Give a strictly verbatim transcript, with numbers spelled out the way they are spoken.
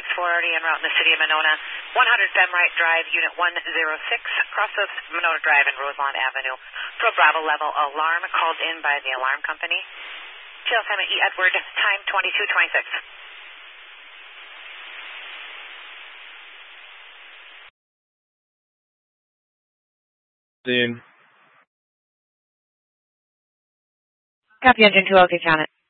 six forty en route in the city of Monona. one hundred Femright Drive, Unit one oh six, cross of Monona Drive and Rosemont Avenue. Pro Bravo level alarm called in by the alarm company. Tail Simon E. Edward, time twenty-two twenty-six. Dean. Copy engine two, okay, count it.